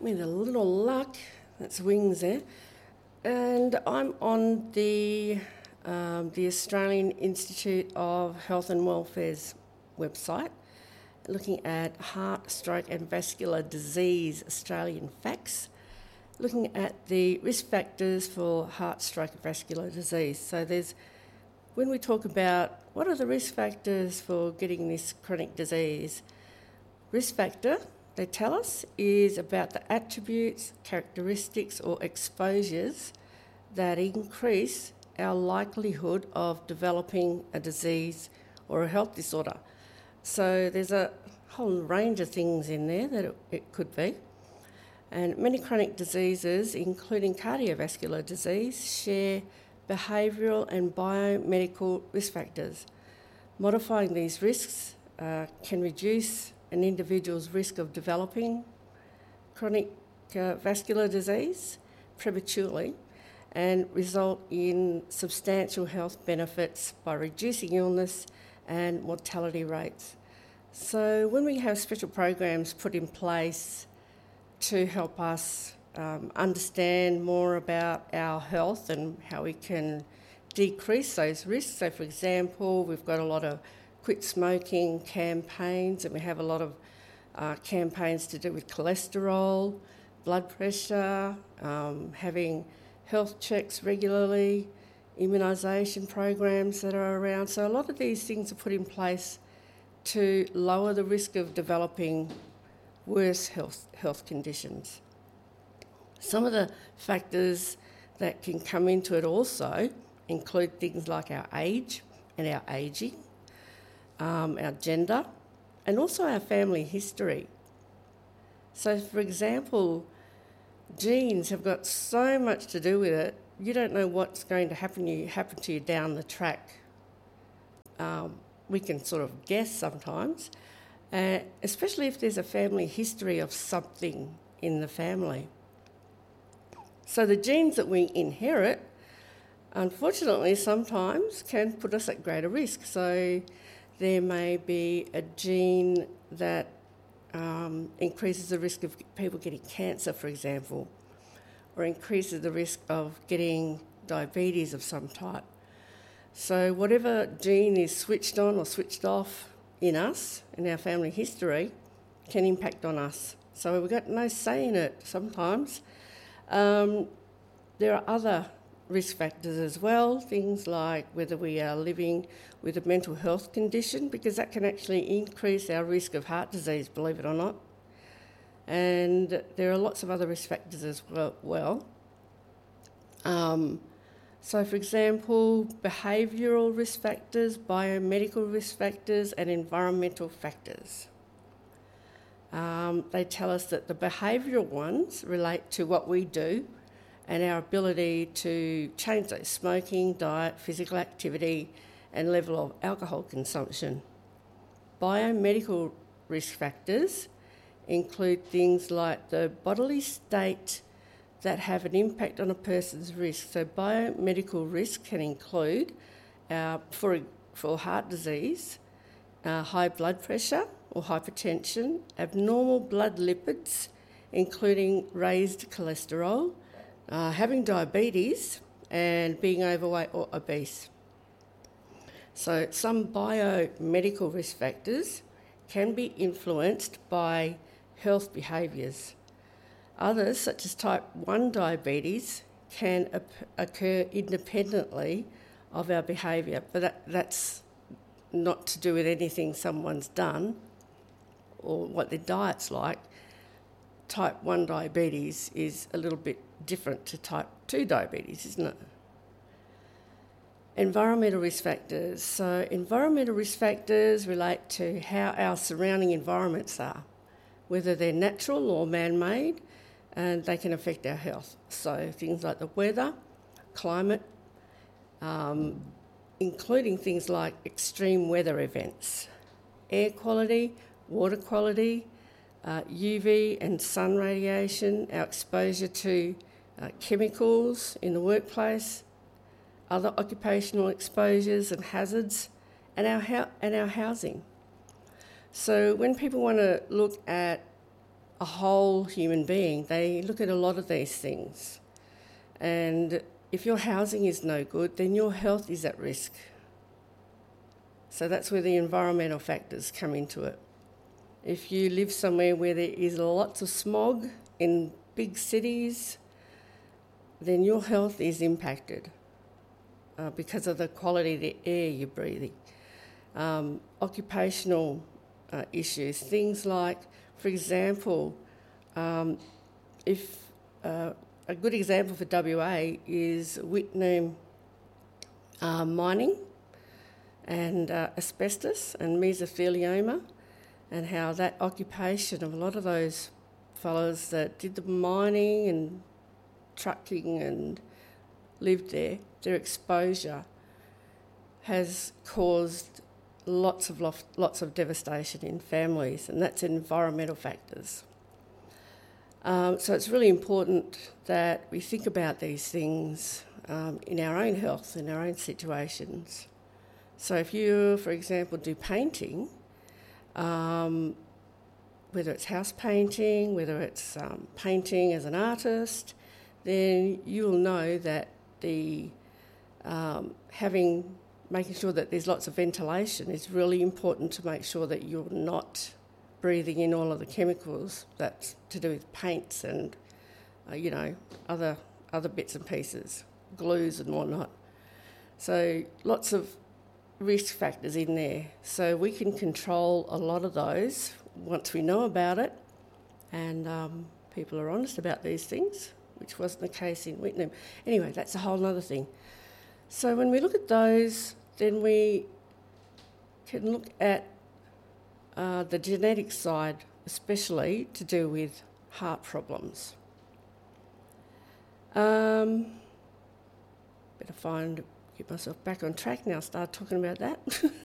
With a little luck, that's wings there. And I'm on the Australian Institute of Health and Welfare's website, looking at heart, stroke and vascular disease Australian facts, looking at the risk factors for heart, stroke and vascular disease. So when we talk about what are the risk factors for getting this chronic disease, risk factor, they tell us, is about the attributes, characteristics or exposures that increase our likelihood of developing a disease or a health disorder. So there's a whole range of things in there that it could be. And many chronic diseases, including cardiovascular disease, share behavioural and biomedical risk factors. Modifying these risks can reduce an individual's risk of developing chronic vascular disease prematurely and result in substantial health benefits by reducing illness and mortality rates. So when we have special programs put in place to help us understand more about our health and how we can decrease those risks, so for example, we've got a lot of quit smoking campaigns, and we have a lot of campaigns to do with cholesterol, blood pressure, having health checks regularly, immunisation programs that are around. So a lot of these things are put in place to lower the risk of developing worse health conditions. Some of the factors that can come into it also include things like our age and our ageing, our gender, and also our family history. So, for example, genes have got so much to do with it, you don't know what's going to happen to you down the track. We can sort of guess sometimes, especially if there's a family history of something in the family. So the genes that we inherit, unfortunately, sometimes can put us at greater risk. So there may be a gene that increases the risk of people getting cancer, for example, or increases the risk of getting diabetes of some type. So whatever gene is switched on or switched off in us, in our family history, can impact on us. So we've got no say in it sometimes. There are other risk factors as well, things like whether we are living with a mental health condition, because that can actually increase our risk of heart disease, believe it or not. And there are lots of other risk factors as well. So, for example, behavioural risk factors, biomedical risk factors and environmental factors. They tell us that the behavioural ones relate to what we do and our ability to change those: smoking, diet, physical activity and level of alcohol consumption. Biomedical risk factors include things like the bodily state that have an impact on a person's risk. So biomedical risk can include, for heart disease, high blood pressure or hypertension, abnormal blood lipids, including raised cholesterol, having diabetes and being overweight or obese. So some biomedical risk factors can be influenced by health behaviours. Others, such as type 1 diabetes, can occur independently of our behaviour, but that's not to do with anything someone's done or what their diet's like. Type 1 diabetes is a little bit different to type 2 diabetes, isn't it? Environmental risk factors. So environmental risk factors relate to how our surrounding environments are, whether they're natural or man-made, and they can affect our health. So things like the weather, climate, including things like extreme weather events, air quality, water quality, UV and sun radiation, our exposure to chemicals in the workplace, other occupational exposures and hazards, and our housing. So when people want to look at a whole human being. They look at a lot of these things. And if your housing is no good, then your health is at risk. So that's where the environmental factors come into it. If you live somewhere where there is lots of smog in big cities, then your health is impacted because of the quality of the air you're breathing. Occupational issues, things like, for example, if a good example for WA is Whitnum mining and asbestos and mesothelioma, and how that occupation of a lot of those fellows that did the mining and trucking and lived there, their exposure has caused lots of devastation in families, and that's environmental factors. So it's really important that we think about these things in our own health, in our own situations. So if you, for example, do painting, whether it's house painting, whether it's painting as an artist, then you'll know that making sure that there's lots of ventilation is really important to make sure that you're not breathing in all of the chemicals that's to do with paints and, other bits and pieces, glues and whatnot. So lots of risk factors in there. So we can control a lot of those once we know about it and people are honest about these things, which wasn't the case in Whitnum. Anyway, that's a whole other thing. So when we look at those, then we can look at the genetic side, especially to do with heart problems. Better get myself back on track now, start talking about that.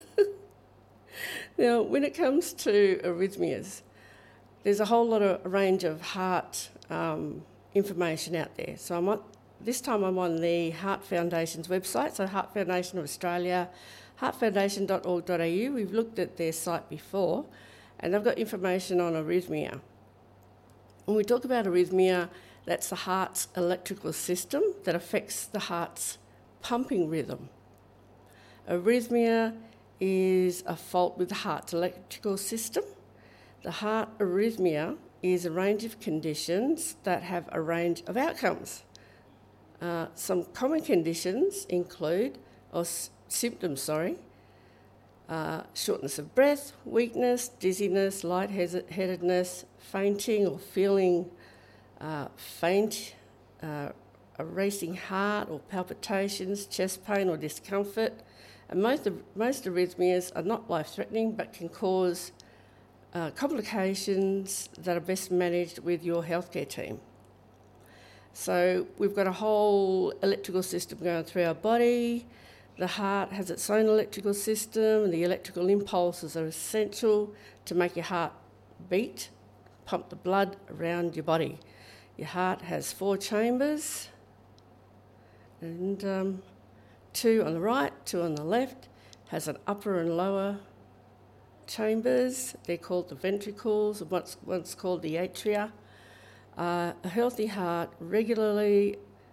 Now, when it comes to arrhythmias, there's a whole lot of range of heart information out there. So this time I'm on the Heart Foundation's website, so Heart Foundation of Australia, heartfoundation.org.au. We've looked at their site before, and they've got information on arrhythmia. When we talk about arrhythmia, that's the heart's electrical system that affects the heart's pumping rhythm. Arrhythmia is a fault with the heart's electrical system. The heart arrhythmia is a range of conditions that have a range of outcomes. Some common conditions include, symptoms, shortness of breath, weakness, dizziness, lightheadedness, fainting or feeling faint, a racing heart or palpitations, chest pain or discomfort. And most arrhythmias are not life-threatening but can cause complications that are best managed with your healthcare team. So we've got a whole electrical system going through our body. The heart has its own electrical system, and the electrical impulses are essential to make your heart beat, pump the blood around your body. Your heart has 4 chambers, and 2 on the right, 2 on the left, has an upper and lower chambers. They're called the ventricles, once called the atria. A healthy heart, regular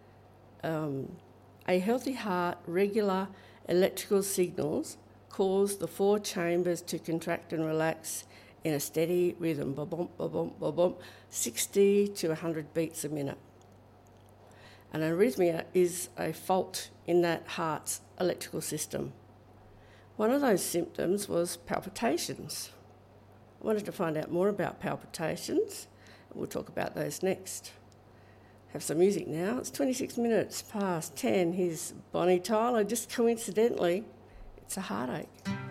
electrical signals cause the 4 chambers to contract and relax in a steady rhythm, ba-bump, ba-bump, ba-bump, 60 to 100 beats a minute. An arrhythmia is a fault in that heart's electrical system. One of those symptoms was palpitations. I wanted to find out more about palpitations. We'll talk about those next. Have some music now. It's 26 minutes past 10. Here's Bonnie Tyler. Just coincidentally, it's a heartache.